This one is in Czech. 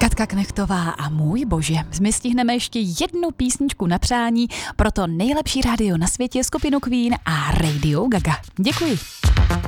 Katka Knechtová a můj bože, my stihneme ještě jednu písničku na přání pro to nejlepší rádio na světě, skupinu Queen a Radio Gaga. Děkuji.